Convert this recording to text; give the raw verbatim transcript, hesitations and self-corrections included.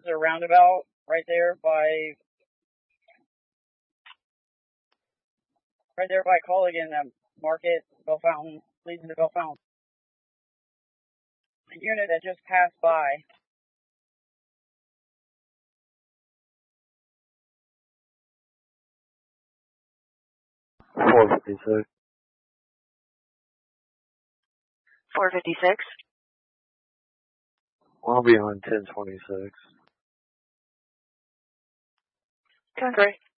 a roundabout right there by, right there by Culligan, um, Market, Bell Fountain, leading to Bell Fountain. A unit that just passed by. four fifty-six. four fifty-six. I'll be on ten twenty-six. ten three.